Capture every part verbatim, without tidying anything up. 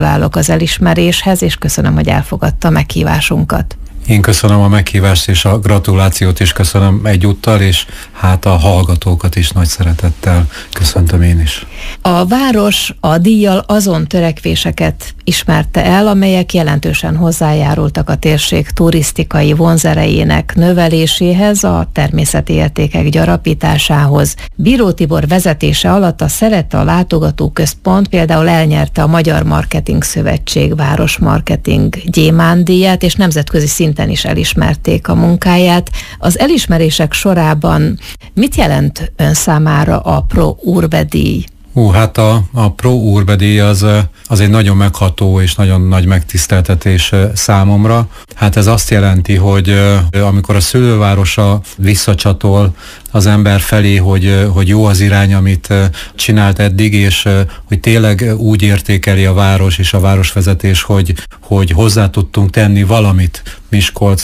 Gratulálok az elismeréshez, és köszönöm, hogy elfogadta a meghívásunkat. Én köszönöm a meghívást és a gratulációt is köszönöm egyúttal, és hát a hallgatókat is nagy szeretettel köszöntöm én is. A város a díjjal azon törekvéseket ismerte el, amelyek jelentősen hozzájárultak a térség turisztikai vonzerejének növeléséhez, a természeti értékek gyarapításához. Bíró Tibor vezetése alatt a Seleta látogatóközpont például elnyerte a Magyar Marketing Szövetség Városmarketing gyémántdíját, és nemzetközi szinten is elismerték a munkáját. Az elismerések sorában mit jelent ön számára a Pro Urbe díj? Ú, hát a, a Pro Urbe díj az, az egy nagyon megható és nagyon nagy megtiszteltetés számomra. Hát ez azt jelenti, hogy amikor a szülővárosa visszacsatol az ember felé, hogy, hogy jó az irány, amit csinált eddig, és hogy tényleg úgy értékeli a város és a városvezetés, hogy, hogy hozzá tudtunk tenni valamit Miskolc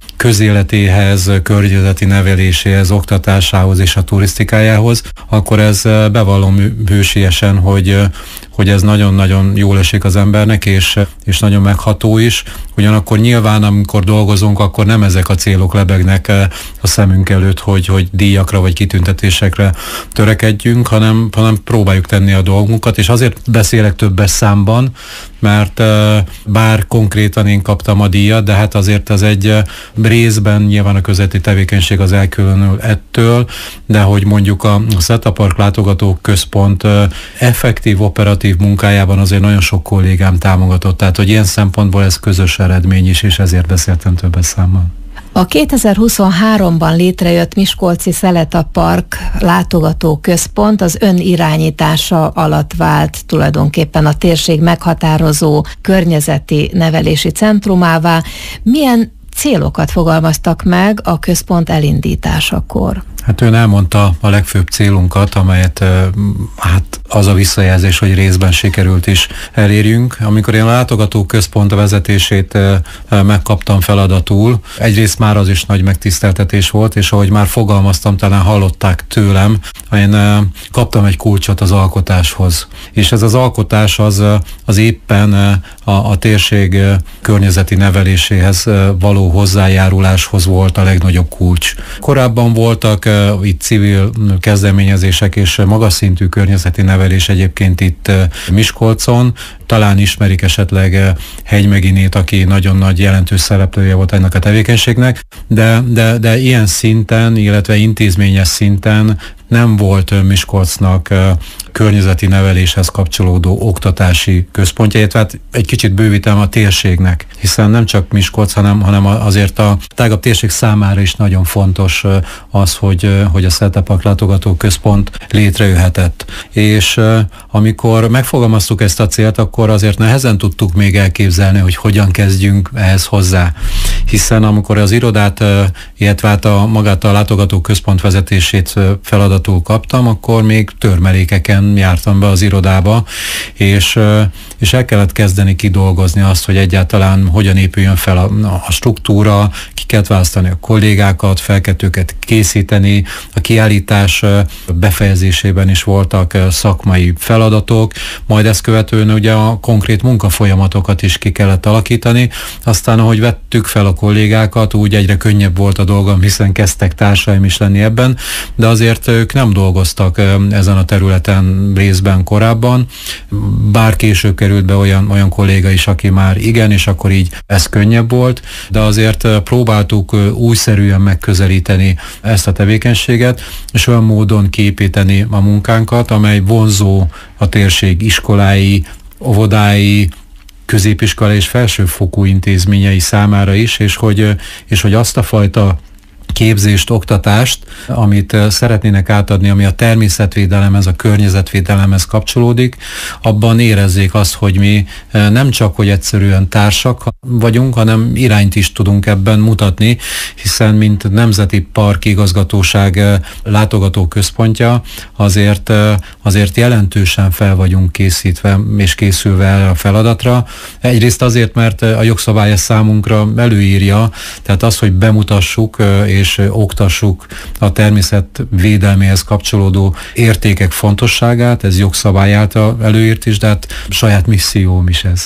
közéletéhez, környezeti neveléséhez, oktatásához és a turisztikájához, akkor ez bevallom hősiesen, hogy, hogy ez nagyon-nagyon jól esik az embernek, és, és nagyon megható is. Ugyanakkor nyilván, amikor dolgozunk, akkor nem ezek a célok lebegnek a szemünk előtt, hogy, hogy díjakra vagy kitüntetésekre törekedjünk, hanem, hanem próbáljuk tenni a dolgunkat, és azért beszélek többes számban, mert bár konkrétan én kaptam a díjat, de hát azért ez egy részben nyilván a közéleti tevékenység az elkülönül ettől, de hogy mondjuk a Seleta Park látogató központ effektív, operatív munkájában azért nagyon sok kollégám támogatott, tehát hogy ilyen szempontból ez közös eredmény is, és ezért beszéltem többes számmal. A kétezer-huszonháromban létrejött Miskolci Seleta Park látogatóközpont az ön irányítása alatt vált tulajdonképpen a térség meghatározó környezeti nevelési centrumává. Milyen célokat fogalmaztak meg a központ elindításakor? Hát ön elmondta a legfőbb célunkat, amelyet hát az a visszajelzés, hogy részben sikerült is elérjünk. Amikor én a látogatóközpont vezetését megkaptam feladatul, egyrészt már az is nagy megtiszteltetés volt, és ahogy már fogalmaztam, talán hallották tőlem, én kaptam egy kulcsot az alkotáshoz. És ez az alkotás az, az éppen a, a térség környezeti neveléséhez való hozzájáruláshoz volt a legnagyobb kulcs. Korábban voltak itt civil kezdeményezések és magas szintű környezeti nevelés egyébként itt Miskolcon. Talán ismerik esetleg Hegymeginét, aki nagyon nagy jelentős szereplője volt ennek a tevékenységnek, de, de, de ilyen szinten, illetve intézményes szinten nem volt Miskolcnak környezeti neveléshez kapcsolódó oktatási központja, tehát egy kicsit bővítem a térségnek, hiszen nem csak Miskolc, hanem, hanem azért a tágabb térség számára is nagyon fontos az, hogy, hogy a Seleta Park látogató központ létrejöhetett. És amikor megfogalmaztuk ezt a célt, akkor azért nehezen tudtuk még elképzelni, hogy hogyan kezdjünk ehhez hozzá. Hiszen amikor az irodát, illetve hát a, magát a látogató központ vezetését feladatul kaptam, akkor még törmelékeken jártam be az irodába, és, és el kellett kezdeni kidolgozni azt, hogy egyáltalán hogyan épüljön fel a, a struktúra, ki kellett választani a kollégákat, fel kellett őket készíteni, a kiállítás befejezésében is voltak szakmai feladatok, majd ezt követően ugye a konkrét munkafolyamatokat is ki kellett alakítani, aztán ahogy vettük fel a kollégákat, úgy egyre könnyebb volt a dolgom, hiszen kezdtek társaim is lenni ebben, de azért ők nem dolgoztak ezen a területen részben korábban, bár később került be olyan, olyan kolléga is, aki már igen, és akkor így ez könnyebb volt, de azért próbáltuk újszerűen megközelíteni ezt a tevékenységet, és olyan módon kiépíteni a munkánkat, amely vonzó a térség iskolái, óvodái, középiskola és felsőfokú intézményei számára is, és hogy, és hogy azt a fajta képzést, oktatást, amit szeretnének átadni, ami a természetvédelemhez, a környezetvédelemhez kapcsolódik, abban érezzék azt, hogy mi nem csak, hogy egyszerűen társak vagyunk, hanem irányt is tudunk ebben mutatni, hiszen mint Nemzeti Park Igazgatóság látogató központja, azért, azért jelentősen fel vagyunk készítve és készülve el a feladatra. Egyrészt azért, mert a jogszabály számunkra előírja, tehát az, hogy bemutassuk és és oktassuk a természet védelméhez kapcsolódó értékek fontosságát, ez jogszabály által előírt is, de hát saját misszióm is ez.